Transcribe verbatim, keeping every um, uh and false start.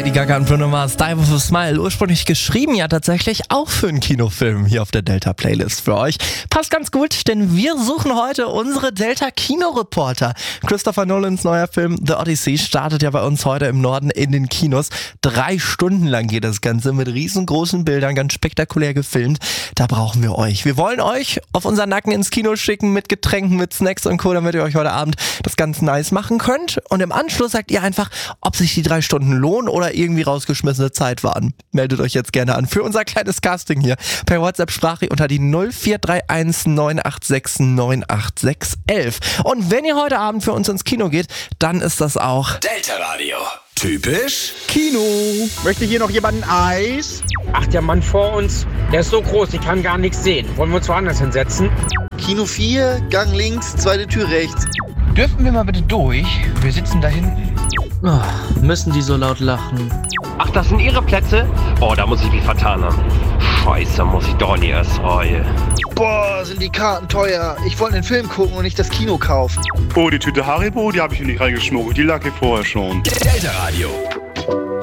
Lady Gaga und Bruno Mars, Die With A Smile, ursprünglich geschrieben ja tatsächlich auch für einen Kinofilm hier auf der Delta-Playlist für euch. Passt ganz gut, denn wir suchen heute unsere Delta-Kino-Reporter. Christopher Nolans neuer Film The Odyssey startet ja bei uns heute im Norden in den Kinos. Drei Stunden lang geht das Ganze mit riesengroßen Bildern, ganz spektakulär gefilmt. Da brauchen wir euch. Wir wollen euch auf unseren Nacken ins Kino schicken mit Getränken, mit Snacks und Co., damit ihr euch heute Abend das ganz nice machen könnt. Und im Anschluss sagt ihr einfach, ob sich die drei Stunden lohnen oder irgendwie rausgeschmissene Zeit waren. Meldet euch jetzt gerne an für unser kleines Casting hier per WhatsApp-Sprache unter die null vier drei eins neun acht sechs neun acht sechs eins eins. Und wenn ihr heute Abend für uns ins Kino geht, dann ist das auch Delta Radio. Typisch Kino. Möchte hier noch jemand ein Eis? Ach, der Mann vor uns, der ist so groß, ich kann gar nichts sehen. Wollen wir uns woanders hinsetzen? Kino vier, Gang links, zweite Tür rechts. Dürfen wir mal bitte durch? Wir sitzen da hinten. Oh, müssen die so laut lachen? Ach, das sind Ihre Plätze? Oh, da muss ich mich vertan haben. Scheiße, muss ich doch nie erst rein. Boah, sind die Karten teuer. Ich wollte den Film gucken und nicht das Kino kaufen. Oh, die Tüte Haribo, die habe ich hier nicht reingeschmuggelt. Die lag hier vorher schon. Delta Radio.